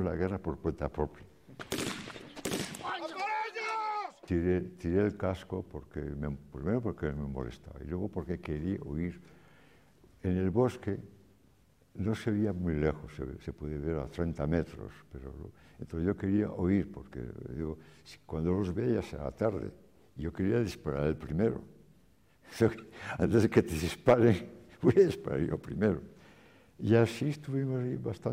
la guerra por cuenta propia. Tiré el casco primero porque me molestaba y luego porque quería huir. En el bosque no se veía muy lejos, se podía ver a 30 metros, entonces yo quería huir porque digo, cuando los veía será tarde. Yo quería disparar el primero. Antes de que te disparen, voy a disparar yo primero. Y así estuvimos ahí bastante.